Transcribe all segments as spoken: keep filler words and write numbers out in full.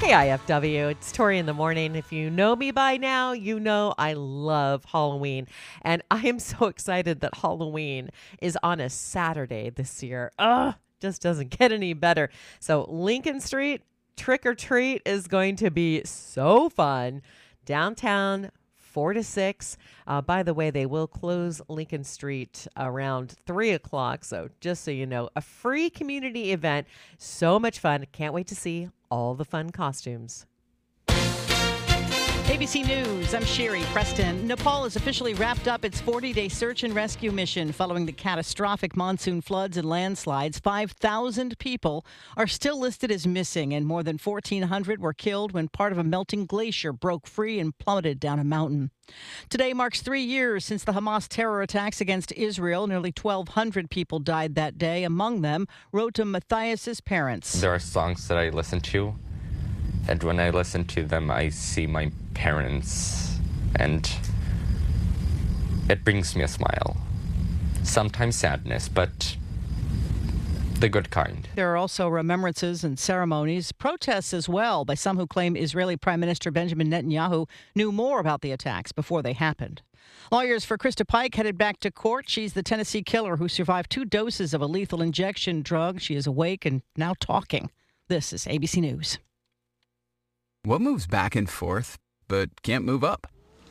K I F W, it's Tori in the morning. If you know me by now, you know I love Halloween. And I am so excited that Halloween is on a Saturday this year. Ugh, just doesn't get any better. So Lincoln Street, Trick or Treat is going to be so fun. Downtown, four to six. Uh, by the way, they will close Lincoln Street around three o'clock. So just so you know, a free community event. So much fun. Can't wait to see all the fun costumes. A B C News, I'm Sherry Preston. Nepal has officially wrapped up its forty-day search and rescue mission following the catastrophic monsoon floods and landslides. five thousand people are still listed as missing, and more than fourteen hundred were killed when part of a melting glacier broke free and plummeted down a mountain. Today marks three years since the Hamas terror attacks against Israel. Nearly twelve hundred people died that day. Among them, Rotem Matthias's parents. There are songs that I listen to, and when I listen to them, I see my parents, and it brings me a smile. Sometimes sadness, but the good kind. There are also remembrances and ceremonies, protests as well by some who claim Israeli Prime Minister Benjamin Netanyahu knew more about the attacks before they happened. Lawyers for Krista Pike headed back to court. She's the Tennessee killer who survived two doses of a lethal injection drug. She is awake and now talking. This is A B C News. What moves back and forth but can't move up?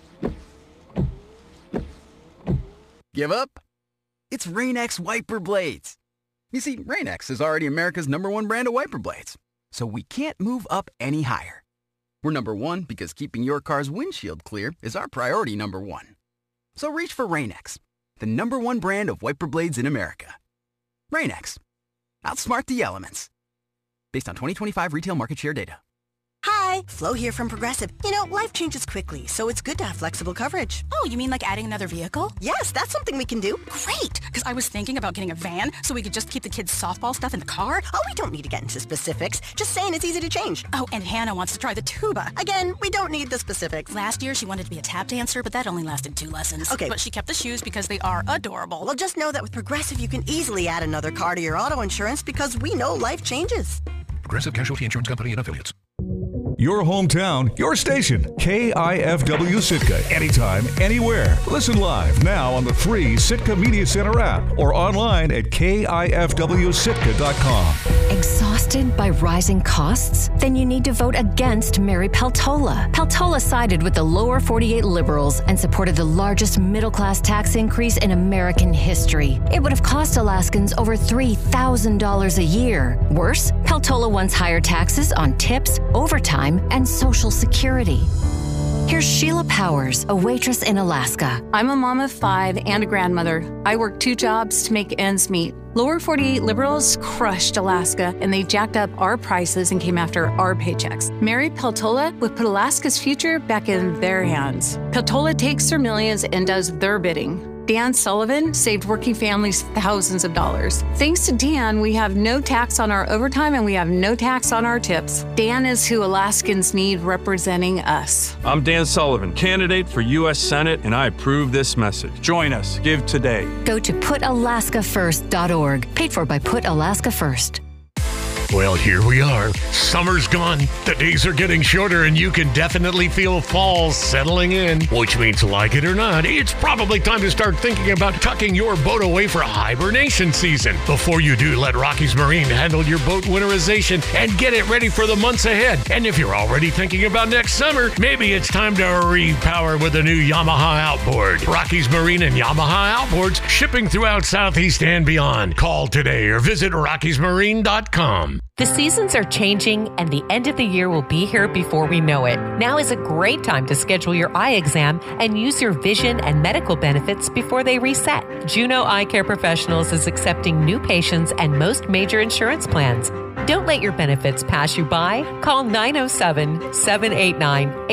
Give up? It's Rain-X wiper blades. You see, Rain-X is already America's number one brand of wiper blades, so we can't move up any higher. We're number one because keeping your car's windshield clear is our priority number one. So reach for Rain-X, the number one brand of wiper blades in America. Rain-X. Outsmart the elements. Based on twenty twenty-five retail market share data. Hi, Flo here from Progressive. You know, life changes quickly, so it's good to have flexible coverage. Oh, you mean like adding another vehicle? Yes, that's something we can do. Great, because I was thinking about getting a van so we could just keep the kids' softball stuff in the car. Oh, we don't need to get into specifics. Just saying it's easy to change. Oh, and Hannah wants to try the tuba. Again, we don't need the specifics. Last year, she wanted to be a tap dancer, but that only lasted two lessons. Okay. But she kept the shoes because they are adorable. Well, just know that with Progressive, you can easily add another car to your auto insurance because we know life changes. Progressive Casualty Insurance Company and Affiliates. Your hometown, your station, K I F W Sitka. Anytime, anywhere. Listen live now on the free Sitka Media Center app or online at K I F W Sitka dot com. Exhausted by rising costs? Then you need to vote against Mary Peltola. Peltola sided with the lower forty-eight liberals and supported the largest middle-class tax increase in American history. It would have cost Alaskans over three thousand dollars a year. Worse, Peltola wants higher taxes on tips, overtime, and Social Security. Here's Sheila Powers, a waitress in Alaska. I'm a mom of five and a grandmother. I work two jobs to make ends meet. Lower forty-eight liberals crushed Alaska, and they jacked up our prices and came after our paychecks. Mary Peltola would put Alaska's future back in their hands. Peltola takes their millions and does their bidding. Dan Sullivan saved working families thousands of dollars. Thanks to Dan, we have no tax on our overtime and we have no tax on our tips. Dan is who Alaskans need representing us. I'm Dan Sullivan, candidate for U S Senate, and I approve this message. Join us. Give today. Go to put alaska first dot org, paid for by Put Alaska First. Well, here we are. Summer's gone. The days are getting shorter, and you can definitely feel fall settling in. Which means, like it or not, it's probably time to start thinking about tucking your boat away for hibernation season. Before you do, let Rockies Marine handle your boat winterization and get it ready for the months ahead. And if you're already thinking about next summer, maybe it's time to repower with a new Yamaha outboard. Rockies Marine and Yamaha outboards shipping throughout Southeast and beyond. Call today or visit rockies marine dot com. The seasons are changing and the end of the year will be here before we know it. Now is a great time to schedule your eye exam and use your vision and medical benefits before they reset. Juno Eye Care Professionals is accepting new patients and most major insurance plans. Don't let your benefits pass you by. Call nine oh seven, seven eight nine,